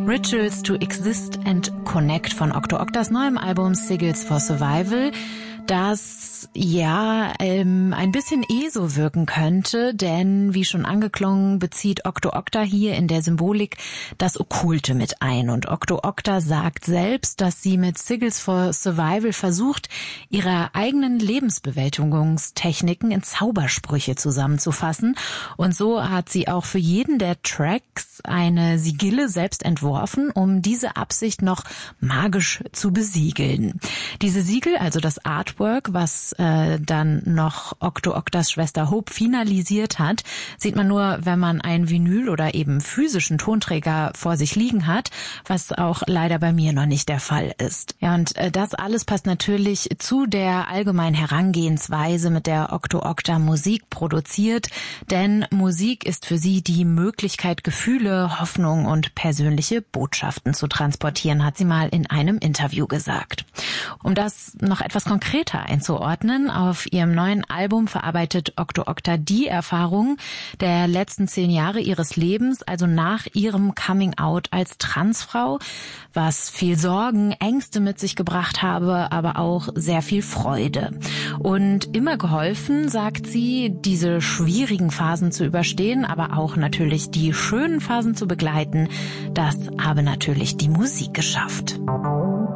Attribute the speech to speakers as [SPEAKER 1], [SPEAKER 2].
[SPEAKER 1] Rituals to Exist and Connect von Okto Oktas neuem Album Sigils for Survival, das ein bisschen so wirken könnte, denn wie schon angeklungen, bezieht Okto Okta hier in der Symbolik das Okkulte mit ein. Und Okto Okta sagt selbst, dass sie mit Sigils for Survival versucht, ihre eigenen Lebensbewältigungstechniken in Zaubersprüche zusammenzufassen. Und so hat sie auch für jeden der Tracks eine Sigille selbst entworfen, um diese Absicht noch magisch zu besiegeln. Diese Siegel, also das Artwork, was dann noch Okto Oktas Schwester Hope finalisiert hat, sieht man nur, wenn man einen Vinyl oder eben physischen Tonträger vor sich liegen hat, was auch leider bei mir noch nicht der Fall ist. Ja, und das alles passt natürlich zu der allgemeinen Herangehensweise, mit der Okto Okta Musik produziert, denn Musik ist für sie die Möglichkeit, Gefühle, Hoffnung und persönliche Botschaften zu transportieren, hat sie mal in einem Interview gesagt. Um das noch etwas konkreter einzuordnen, auf ihrem neuen Album verarbeitet Okto Okta die Erfahrungen der letzten 10 Jahre ihres Lebens, also nach ihrem Coming-out als Transfrau, was viel Sorgen, Ängste mit sich gebracht habe, aber auch sehr viel Freude. Und immer geholfen, sagt sie, diese schwierigen Phasen zu überstehen, aber auch natürlich die schönen Phasen zu begleiten, das habe natürlich die Musik geschafft.